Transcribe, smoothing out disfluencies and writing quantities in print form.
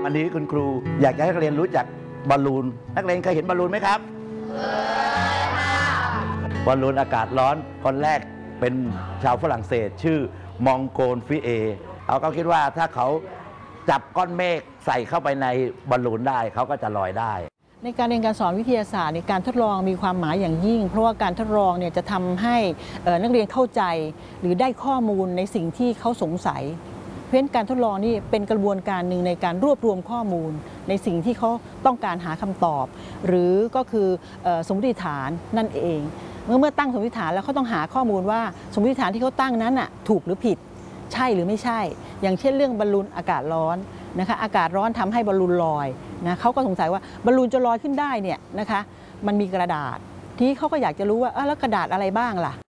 อันนี้คุณครูอยากให้นักเรียนรู้จักบอลลูนนักเรียนเคยเห็นบอลลูนไหมครับบอลลูนอากาศร้อนคนแรกเป็นชาวฝรั่งเศสชื่อมองโกลฟิเอเขาก็คิดว่าถ้าเขาจับก้อนเมฆใส่เข้าไปในบอลลูนได้เขาก็จะลอยได้ในการเรียนการสอนวิทยาศาสตร์ในการทดลองมีความหมายอย่างยิ่งเพราะว่าการทดลองเนี่ยจะทำให้นักเรียนเข้าใจหรือได้ข้อมูลในสิ่งที่เขาสงสัยเพราะฉะนั้นการทดลองนี่เป็นกระบวนการหนึ่งในการรวบรวมข้อมูลในสิ่งที่เขาต้องการหาคำตอบหรือก็คือสมมติฐานนั่นเองเมื่อตั้งสมมติฐานแล้วเขาต้องหาข้อมูลว่าสมมติฐานที่เขาตั้งนั้นน่ะถูกหรือผิดใช่หรือไม่ใช่อย่างเช่นเรื่องบอลลูนอากาศร้อนนะคะอากาศร้อนทำให้บอลลูนลอยนะเขาก็สงสัยว่าบอลลูนจะลอยขึ้นได้เนี่ยนะคะมันมีกระดาษทีนี้เขาก็อยากจะรู้ว่าแล้วกระดาษอะไรบ้างล่ะ